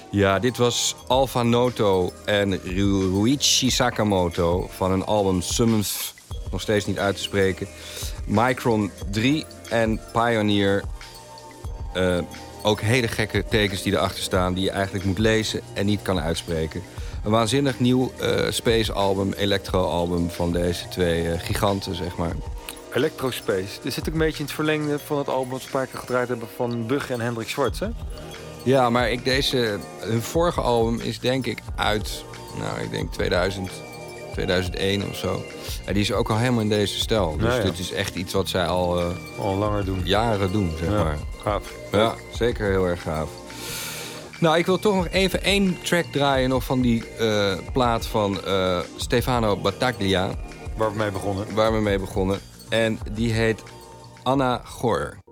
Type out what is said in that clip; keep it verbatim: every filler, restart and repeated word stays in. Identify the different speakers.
Speaker 1: Ja, dit was Alpha Noto en Ru- Ruichi Sakamoto van een album Summons, nog steeds niet uit te spreken. Micron drie en Pioneer. Uh, ook hele gekke tekens die erachter staan, die je eigenlijk moet lezen en niet kan uitspreken. Een waanzinnig nieuw uh, space-album, electro-album van deze twee uh, giganten, zeg maar.
Speaker 2: Electrospace. Dit zit ook een beetje in het verlengde van het album dat we een paar keer gedraaid hebben van Bugge en Hendrik Schwartz, hè?
Speaker 1: Ja, maar ik deze, hun vorige album is denk ik uit, nou, ik denk tweeduizend, tweeduizend één of zo. En die is ook al helemaal in deze stijl. Dus ja, ja. dit is echt iets wat zij al, uh,
Speaker 2: al langer doen.
Speaker 1: Jaren doen, zeg
Speaker 2: ja,
Speaker 1: maar.
Speaker 2: Gaaf.
Speaker 1: Ja, zeker heel erg gaaf. Nou, ik wil toch nog even één track draaien nog van die uh, plaat van uh, Stefano Battaglia.
Speaker 2: Waar we mee begonnen.
Speaker 1: Waar we mee begonnen. En die heet Anna Gor.